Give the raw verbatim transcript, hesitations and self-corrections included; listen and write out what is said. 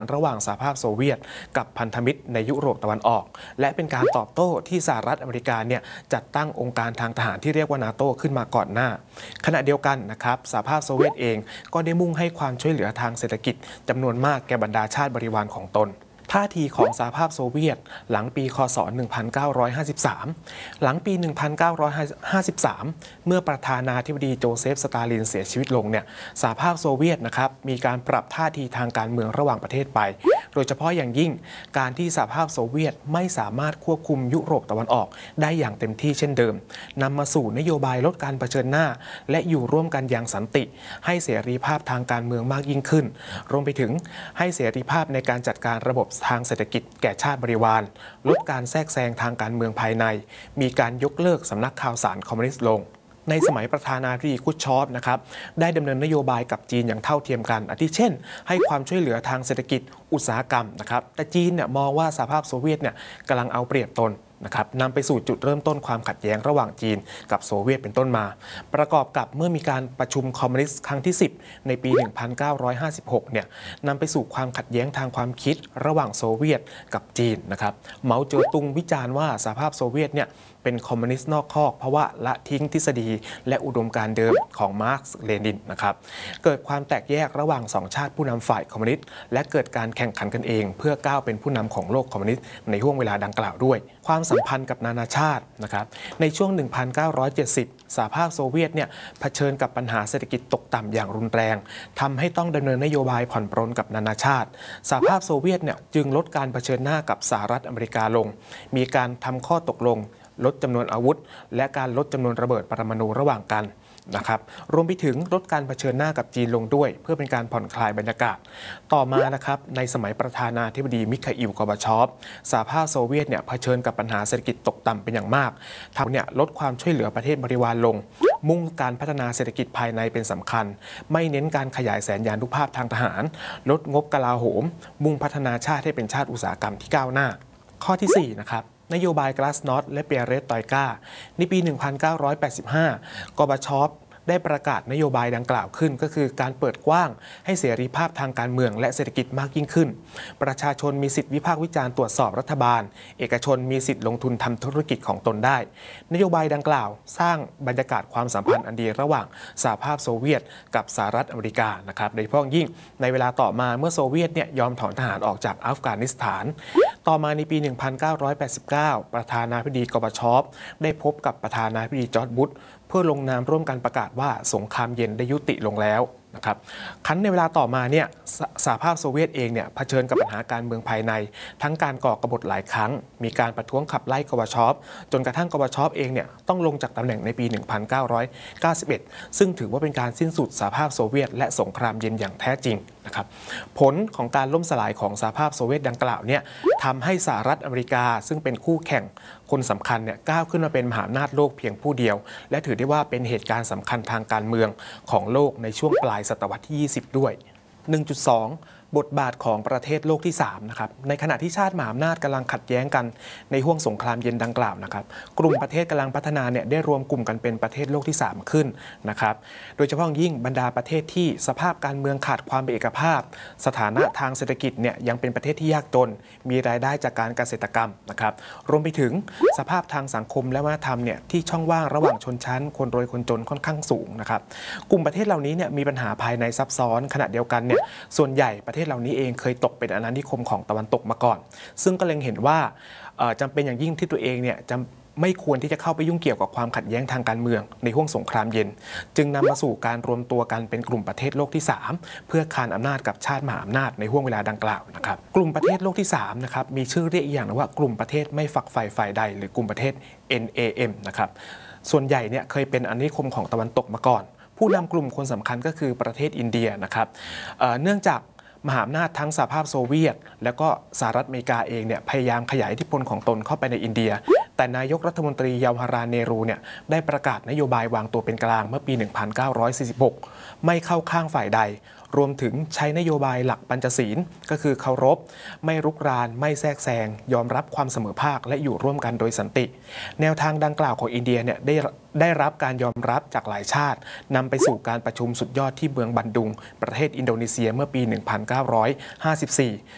ระหว่างสหภาพโซเวียตกับพันธมิตรในยุโรปตะวันออกและเป็นการตอบโต้ที่สหรัฐอเมริกาเนี่ยจัดตั้งองค์การทางทหารที่เรียกว่านาโต้ขึ้นมาก่อนหน้าขณะเดียวกันนะครับสหภาพโซเวียตเองก็ได้มุ่งให้ความช่วยเหลือทางเศรษฐกิจจำนวนมากแก่บรรดาชาติบริวารของตนท่าทีของสหภาพโซเวียตหลังปีคศหนึ่งพันเก้าร้อยห้าสิบสามหลังปีหนึ่งพันเก้าร้อยห้าสิบสามเมื่อประธานาธิบดีโจเซฟสตาลินเสียชีวิตลงเนี่ยสหภาพโซเวียตนะครับมีการปรับท่าทีทางการเมืองระหว่างประเทศไปโดยเฉพาะอย่างยิ่งการที่สหภาพโซเวียตไม่สามารถควบคุมยุโรปตะวันออกได้อย่างเต็มที่เช่นเดิมนำมาสู่นโยบายลดการเผชิญหน้าและอยู่ร่วมกันอย่างสันติให้เสรีภาพทางการเมืองมากยิ่งขึ้นรวมไปถึงให้เสรีภาพในการจัดการระบบทางเศรษฐกิจแก่ชาติบริวารลดการแทรกแซงทางการเมืองภายในมีการยกเลิกสำนักข่าวสารคอมมิวนิสต์ลงในสมัยประธานาธิบดีคุชชอฟนะครับได้ดำเนินนโยบายกับจีนอย่างเท่าเทียมกันอาทิเช่นให้ความช่วยเหลือทางเศรษฐกิจอุตสาหกรรมนะครับแต่จีนเนี่ยมองว่าสหภาพโซเวียตเนี่ยกำลังเอาเปรียบตนนะครับนำไปสู่จุดเริ่มต้นความขัดแย้งระหว่างจีนกับโซเวียตเป็นต้นมา ประกอบกับเมื่อมีการประชุมคอมมิวนิสต์ครั้งที่สิบในปี หนึ่งพันเก้าร้อยห้าสิบหก เนี่ยนำไปสู่ความขัดแย้งทางความคิดระหว่างโซเวียตกับจีนนะครับเหมาเจ๋อตุงวิจารณ์ว่าสหภาพโซเวียตเนี่ยเป็นคอมมิวนิสต์นอกคอกเพราะว่าละทิ้งทฤษฎีและอุดมการณ์เดิมของมาร์กซ์เลนินนะครับเกิดความแตกแยกระหว่างสองชาติผู้นำฝ่ายคอมมิวนิสต์และเกิดการแข่งขันกันเองเพื่อก้าวเป็นผู้นำของโลกคอมมิวนิสต์ในห่วงเวลาดังกล่าวด้วยความสัมพันธ์กับนานาชาตินะครับในช่วง หนึ่งพันเก้าร้อยเจ็ดสิบ สหภาพโซเวียตเนี่ยเผชิญกับปัญหาเศรษฐกิจตกต่ำอย่างรุนแรงทำให้ต้องดำเนินนโยบายผ่อนปรนกับนานาชาติสหภาพโซเวียตเนี่ยจึงลดการเผชิญหน้ากับสหรัฐอเมริกาลงมีการทำข้อตกลงลดจำนวนอาวุธและการลดจำนวนระเบิดปรมาณูระหว่างกันนะครับรวมไปถึงลดการเผชิญหน้ากับจีนลงด้วยเพื่อเป็นการผ่อนคลายบรรยากาศต่อมานะครับในสมัยประธานาธิบดีมิคาอิล กอร์บาชอฟสหภาพโซเวียตเนี่ยเผชิญกับปัญหาเศรษฐกิจตกต่ำเป็นอย่างมากทำเนี่ยลดความช่วยเหลือประเทศบริวารลงมุ่งการพัฒนาเศรษฐกิจภายในเป็นสำคัญไม่เน้นการขยายแสนยานุภาพทางทหารลดงบกลาโหมมุ่งพัฒนาชาติให้เป็นชาติอุตสาหกรรมที่ก้าวหน้าข้อที่สี่นะครับนโยบายกลาสนอตและเปียเรสตอยกาในปี หนึ่งพันเก้าร้อยแปดสิบห้า กอร์บาชอฟได้ประกาศนโยบายดังกล่าวขึ้นก็คือการเปิดกว้างให้เสรีภาพทางการเมืองและเศรษฐกิจมากยิ่งขึ้นประชาชนมีสิทธิวิพากษ์วิจารณ์ตรวจสอบรัฐบาลเอกชนมีสิทธิลงทุนทำธุรกิจของตนได้นโยบายดังกล่าวสร้างบรรยากาศความสัมพันธ์อันดีระหว่างสหภาพโซเวียตกับสหรัฐอเมริกานะครับโดยเฉพาะยิ่งในเวลาต่อมาเมื่อโซเวียตเนี่ยยอมถอนทหารออกจากอัฟกานิสถานต่อมาในปี หนึ่งพันเก้าร้อยแปดสิบเก้า ประธานาธิบดีกอร์บาชอฟได้พบกับประธานาธิบดีจอร์จบุชเพื่อลงนามร่วมกันประกาศว่าสงครามเย็นได้ยุติลงแล้วนะครับครั้นในเวลาต่อมาเนี่ยสหภาพโซเวียตเองเนี่ยเผชิญกับปัญหาการเมืองภายในทั้งการก่อกบฏหลายครั้งมีการประท้วงขับไล่กอร์บาชอฟจนกระทั่งกอร์บาชอฟเองเนี่ยต้องลงจากตำแหน่งในปี หนึ่งพันเก้าร้อยเก้าสิบเอ็ด ซึ่งถือว่าเป็นการสิ้นสุดสหภาพโซเวียตและสงครามเย็นอย่างแท้จริงนะครับผลของการล่มสลายของสหภาพโซเวียตดังกล่าวเนี่ยทำให้สหรัฐอเมริกาซึ่งเป็นคู่แข่งคนสำคัญเนี่ยก้าวขึ้นมาเป็นมหาอำนาจโลกเพียงผู้เดียวและถือได้ว่าเป็นเหตุการณ์สำคัญทางการเมืองของโลกในช่วงปลายศตวรรษที่ยี่สิบด้วย หนึ่งจุดสอง บทบาทของประเทศโลกที่สามนะครับในขณะที่ชาติมหาอำนาจกำลังขัดแย้งกันในห้วงสงครามเย็นดังกล่าวนะครับกลุ่มประเทศกำลังพัฒนาเนี่ยได้รวมกลุ่มกันเป็นประเทศโลกที่สามขึ้นนะครับโดยเฉพาะยิ่งบรรดาประเทศที่สภาพการเมืองขาดความเป็นเอกภาพสถานะทางเศรษฐกิจเนี่ยยังเป็นประเทศที่ยากจนมีรายได้จากการเกษตรกรรมนะครับรวมไปถึงสภาพทางสังคมและวัฒนธรรมเนี่ยที่ช่องว่างระหว่างชนชั้นคนรวยคนจนค่อนข้างสูงนะครับกลุ่มประเทศเหล่านี้เนี่ยมีปัญหาภายในซับซ้อนขณะเดียวกันเนี่ยส่วนใหญ่ประเทศเหล่านี้เองเคยตกเป็นอาณานิคมของตะวันตกมาก่อนซึ่งก็เล็งเห็นว่าจำเป็นอย่างยิ่งที่ตัวเองเนี่ยจะไม่ควรที่จะเข้าไปยุ่งเกี่ยวกับความขัดแย้งทางการเมืองในห้วงสงครามเย็นจึงนำมาสู่การรวมตัวกันเป็นกลุ่มประเทศโลกที่สามเพื่อคานอำนาจกับชาติมหาอำนาจในห้วงเวลาดังกล่าวนะครับกลุ่มประเทศโลกที่สามนะครับมีชื่อเรียกอีกอย่างนึงว่ากลุ่มประเทศไม่ฝักใฝ่ฝ่ายใดหรือกลุ่มประเทศ เอ็น เอ เอ็ม นะครับส่วนใหญ่เนี่ยเคยเป็นอาณานิคมของตะวันตกมาก่อนผู้นำกลุ่มคนสำคัญก็คือประเทศอินเดียนะครับเนื่องจากมหาอำนาจทั้งสหภาพโซเวียตและก็สหรัฐอเมริกาเองเนี่ยพยายามขยายอิทธิพลของตนเข้าไปในอินเดียแต่นายกรัฐมนตรียาวาราเนรูเนี่ยได้ประกาศนโยบายวางตัวเป็นกลางเมื่อปี หนึ่งพันเก้าร้อยสี่สิบหก ไม่เข้าข้างฝ่ายใดรวมถึงใช้นโยบายหลักปัญจศีลก็คือเคารพไม่รุกรานไม่แทรกแซงยอมรับความเสมอภาคและอยู่ร่วมกันโดยสันติแนวทางดังกล่าวของอินเดียเนี่ยได้ได้รับการยอมรับจากหลายชาตินำไปสู่การประชุมสุดยอดที่เมืองบันดุงประเทศอินโดนีเซียเมื่อปี หนึ่งพันเก้าร้อยห้าสิบสี่